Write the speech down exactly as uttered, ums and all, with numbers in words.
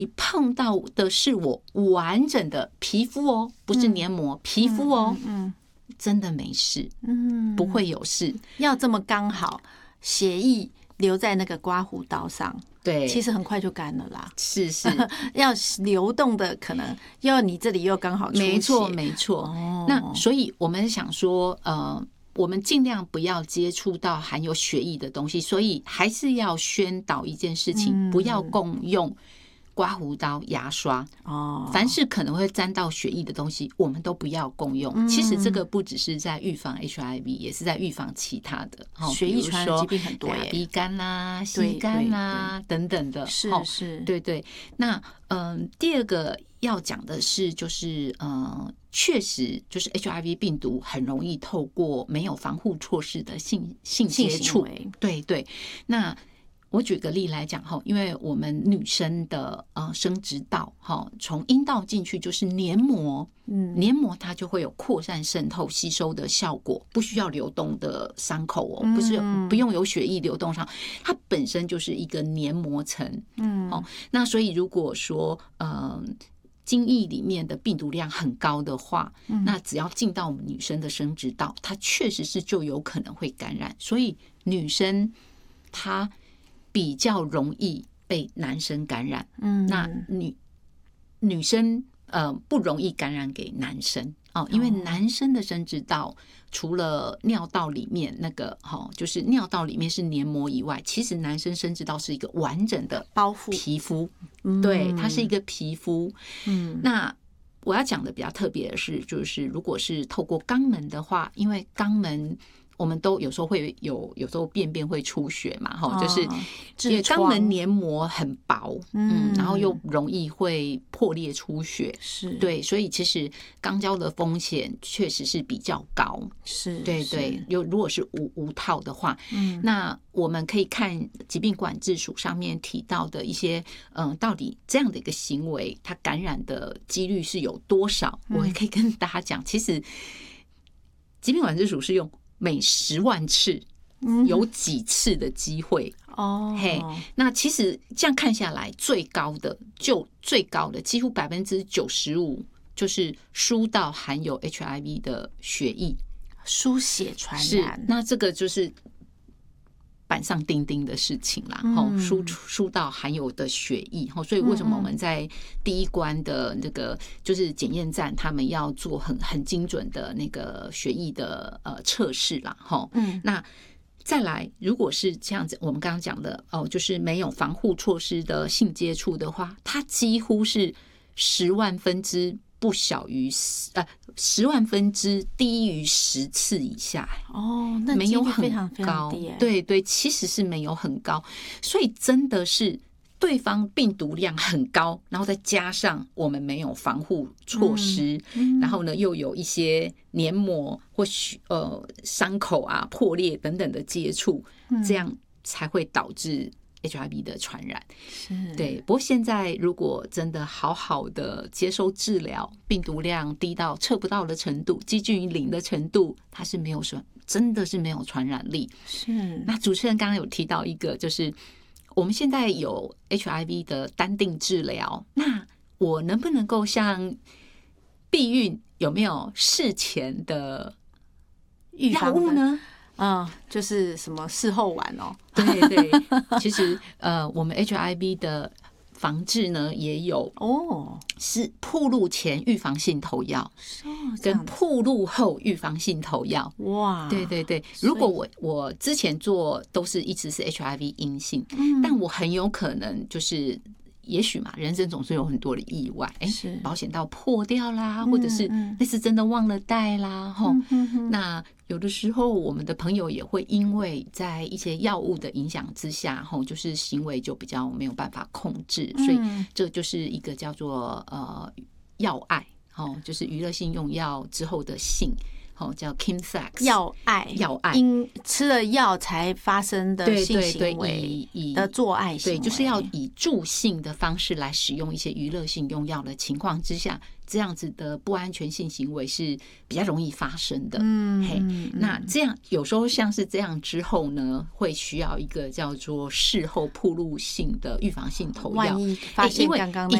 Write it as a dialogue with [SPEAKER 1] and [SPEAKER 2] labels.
[SPEAKER 1] 你碰到的是我完整的皮肤哦，不是黏膜，嗯、皮肤哦，嗯嗯嗯，真的没事，嗯，不会有事。
[SPEAKER 2] 要这么刚好，血液留在那个刮胡刀上，
[SPEAKER 1] 对，
[SPEAKER 2] 其实很快就干了啦。
[SPEAKER 1] 是是，
[SPEAKER 2] 要流动的可能要你这里又刚好出血，
[SPEAKER 1] 没错没错。哦、那所以我们想说，呃。我们尽量不要接触到含有血液的东西，所以还是要宣导一件事情，嗯、不要共用刮胡刀、牙刷哦，凡是可能会沾到血液的东西，我们都不要共用。嗯、其实这个不只是在预防 H I V， 也是在预防其他的
[SPEAKER 2] 血液传染疾病很多耶，
[SPEAKER 1] 鼻肝啦、膝肝啦等等的。
[SPEAKER 2] 是是，
[SPEAKER 1] 对对。那嗯、呃，第二个要讲的是，就是呃。确实，就是 H I V 病毒很容易透过没有防护措施的性性接触，对对。那我举个例来讲哈，因为我们女生的呃生殖道哈，从阴道进去就是黏膜，嗯，黏膜它就会有扩散、渗透、吸收的效果，不需要流动的伤口哦，不是不用有血液流动上，它本身就是一个黏膜层，嗯，哦，那所以如果说呃。精液里面的病毒量很高的话，嗯、那只要进到我们女生的生殖道，它确实是就有可能会感染。所以女生她比较容易被男生感染，嗯，那女女生呃不容易感染给男生哦，因为男生的生殖道除了尿道里面那个哈，就是尿道里面是黏膜以外，其实男生生殖道是一个完整的
[SPEAKER 2] 包覆
[SPEAKER 1] 皮肤。对，它是一个皮肤。嗯，那我要讲的比较特别的是，就是如果是透过肛门的话，因为肛门我们都有时候会有，有时候便便会出血嘛，哈、哦，就是因为肛门黏膜很薄，嗯，然后又容易会破裂出血，是对，所以其实肛交的风险确实是比较高，
[SPEAKER 2] 是，
[SPEAKER 1] 对对。有如果是无无套的话，嗯，那我们可以看疾病管制署上面提到的一些，嗯，到底这样的一个行为，它感染的几率是有多少？嗯、我也可以跟大家讲，其实疾病管制署是用每十万次有几次的机会哦，嘿，那其实这样看下来，最高的就最高的几乎百分之九十五就是输到含有 H I V 的血液，
[SPEAKER 2] 输血传染。
[SPEAKER 1] 是，那这个就是板上钉钉的事情啦，嗯、输输到含有的血液，所以为什么我们在第一关的那个就是检验站，他们要做很很精准的那个血液的呃测试啦，哈，嗯，那再来，如果是这样子，我们刚刚讲的哦，就是没有防护措施的性接触的话，它几乎是十万分之。不小于呃十万分之低于十次以下
[SPEAKER 2] 哦，那
[SPEAKER 1] 没有很
[SPEAKER 2] 非常非常低，
[SPEAKER 1] 对对，其实是没有很高，所以真的是对方病毒量很高，然后再加上我们没有防护措施，嗯嗯、然后呢又有一些黏膜或呃伤口啊破裂等等的接触，嗯、这样才会导致H I V 的传染。对，不过现在如果真的好好的接受治疗，病毒量低到测不到的程度，接近于零的程度，它是没有说真的是没有传染力。
[SPEAKER 2] 是。
[SPEAKER 1] 那主持人刚刚有提到一个，就是我们现在有 H I V 的单定治疗，那我能不能够像避孕有没有事前的药物呢？
[SPEAKER 2] 嗯，就是什么事后丸哦，
[SPEAKER 1] 对对，其实呃，我们 H I V 的防治呢也有哦，是暴露前预防性投药，哦、跟暴露后预防性投药。哇，对对对，如果我我之前做都是一直是 H I V 阴性，嗯、但我很有可能就是。也许嘛，人生总是有很多的意外，哎，保险套破掉啦，或者是那是真的忘了带啦，哈、嗯嗯嗯。那有的时候，我们的朋友也会因为在一些药物的影响之下，哈，就是行为就比较没有办法控制，所以这就是一个叫做呃药爱，哦，就是娱乐性用药之后的性。 哦，叫 chemsex
[SPEAKER 2] 药爱
[SPEAKER 1] 药爱，
[SPEAKER 2] 因吃了药才发生的性行为的做爱行为，
[SPEAKER 1] 对，就是要以助性的方式来使用一些娱乐性用药的情况之下，这样子的不安全性行为是比较容易发生的。嗯，嘿，那这样有时候像是这样之后呢，会需要一个叫做事后暴露性的预防性投药，
[SPEAKER 2] 万一发现刚刚那